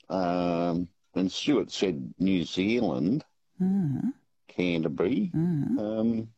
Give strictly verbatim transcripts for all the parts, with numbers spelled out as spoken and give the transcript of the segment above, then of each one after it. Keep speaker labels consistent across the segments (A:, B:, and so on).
A: Um, and Stuart said New Zealand,
B: Mm.
A: Canterbury.
B: Mm.
A: Um,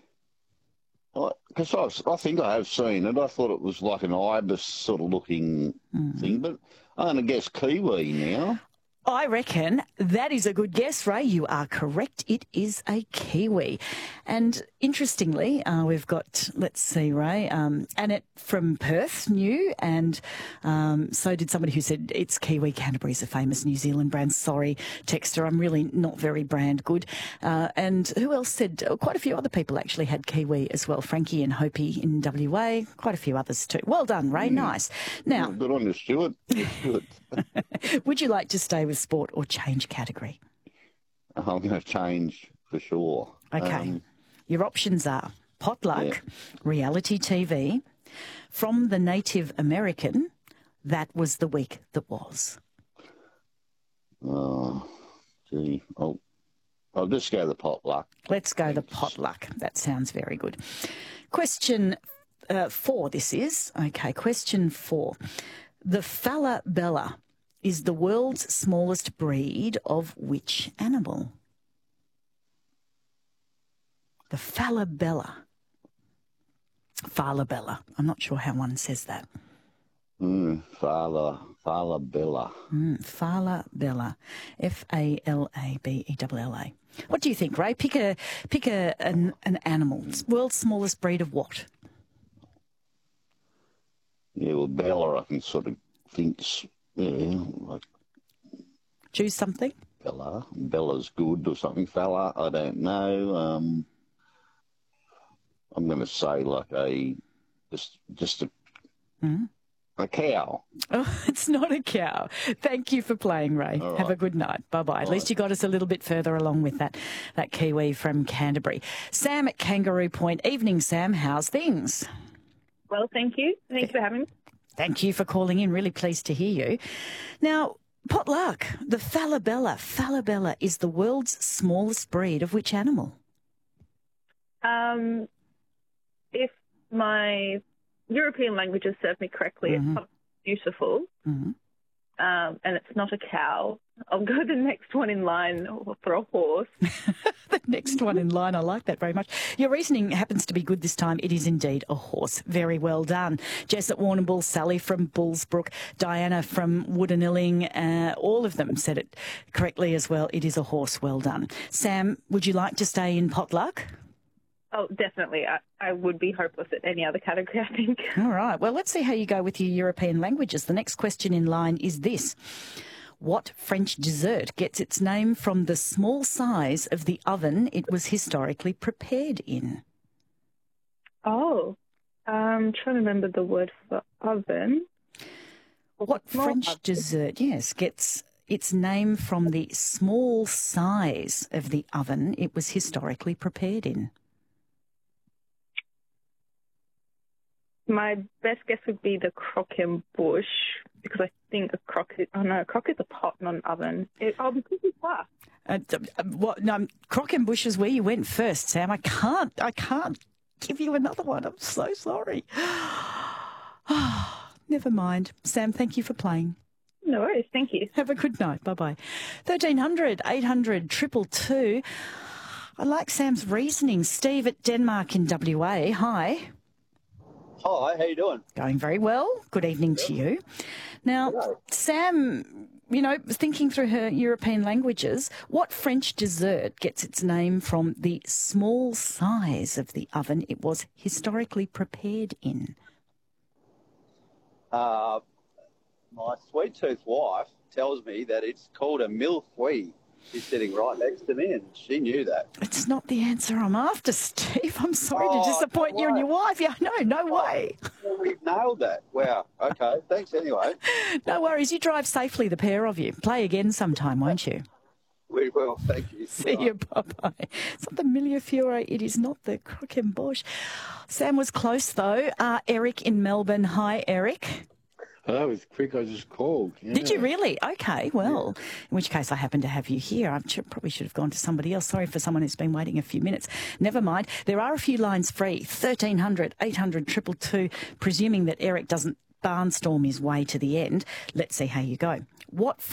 A: Because I, I think I have seen it. I thought it was like an ibis sort of looking
B: Mm.
A: thing, but I'm going to guess Kiwi now.
B: I reckon that is a good guess, Ray. You are correct. It is a kiwi. And interestingly, uh, we've got, let's see, Ray, um, Annette from Perth knew, and um, so did somebody who said it's Kiwi. Canterbury's a famous New Zealand brand. Sorry, Texter, I'm really not very brand good. Uh, and who else said, oh, quite a few other people actually had Kiwi as well. Frankie and Hopi in W A, quite a few others too. Well done, Ray. Mm. Nice. Now,
A: oh, good on you, Stuart. Good.
B: Would you like to stay with sport or change category?
A: I'm going to change for sure.
B: Okay. Um, Your options are potluck, yeah. reality T V, from the Native American, that was the week that was.
A: Oh, gee. I'll, I'll just go the potluck.
B: Let's go
A: Thanks.
B: the potluck. That sounds very good. Question uh, four, this is. Okay, question four. The falabella is the world's smallest breed of which animal? The falabella. Falabella. I'm not sure how one says that.
A: Mm, fala, falabella.
B: Mm, falabella. F A L A B E L L A. What do you think, Ray? Pick a pick a an, an animal. World's smallest breed of what?
A: Yeah, well, Bella, I can sort of think, yeah, like...
B: Choose something?
A: Bella. Bella's good or something, fella. I don't know. Um, I'm going to say like a, just, just a,
B: mm-hmm.
A: a cow.
B: Oh, it's not a cow. Thank you for playing, Ray.
A: All
B: Have
A: right.
B: a good night. Bye-bye.
A: All
B: At least
A: right.
B: you got us a little bit further along with that, that Kiwi from Canterbury. Sam at Kangaroo Point. Evening, Sam. How's things?
C: Well, thank you. Thanks for having me.
B: Thank you for calling in. Really pleased to hear you. Now, potluck, the falabella. Falabella is the world's smallest breed of which animal?
C: Um, if my European languages serve me correctly,
B: mm-hmm.
C: it's beautiful,
B: mm-hmm.
C: um, and it's not a cow. I'll go the next one in line for a horse.
B: The next one in line. I like that very much. Your reasoning happens to be good this time. It is indeed a horse. Very well done. Jess at Warrnambool, Sally from Bullsbrook, Diana from Woodanilling, uh, all of them said it correctly as well. It is a horse. Well done. Sam, would you like to stay in potluck?
C: Oh, definitely. I, I would be hopeless at any other category, I think.
B: All right. Well, let's see how you go with your European languages. The next question in line is this. What French dessert gets its name from the small size of the oven it was historically prepared in?
C: Oh, I'm trying to remember the word for oven.
B: What French oven. dessert, yes, gets its name from the small size of the oven it was historically prepared in?
C: My best guess would be the croquembouche, because I think a croque, oh no, a croque is a pot, not an oven. It, oh, because it's far.
B: Uh, what, no, croquembouche is where you went first, Sam. I can't, I can't give you another one. I'm so sorry. Never mind. Sam, thank you for playing.
C: No worries. Thank you.
B: Have a good night. Bye-bye. thirteen hundred, eight hundred, two two two. I like Sam's reasoning. Steve at Denmark in W A. Hi.
D: Hi, how you doing?
B: Going very well. Good evening to you. Now, Hello. Sam, you know, thinking through her European languages, what French dessert gets its name from the small size of the oven it was historically prepared in?
D: Uh, my sweet-toothed wife tells me that it's called a mille-feuille. She's sitting right next to me, and she knew that.
B: It's not the answer I'm after, Steve. I'm sorry
D: oh,
B: to disappoint
D: no
B: you and your wife. Yeah, no, no
D: oh,
B: way.
D: Well, we've nailed that. Wow. Okay. Thanks anyway.
B: No worries. You drive safely, the pair of you. Play again sometime, won't you?
D: We will. Thank you.
B: See you. Bye-bye. It's not the mille-feuille. It is not the croquembouche. Sam was close, though. Uh, Eric in Melbourne. Hi, Eric.
A: That was quick. I just called. Yeah.
B: Did you really? Okay, well, yeah. In which case I happen to have you here. I should, probably should have gone to somebody else. Sorry for someone who's been waiting a few minutes. Never mind. There are a few lines free. thirteen hundred, eight hundred, two two two. Presuming that Eric doesn't barnstorm his way to the end. Let's see how you go. What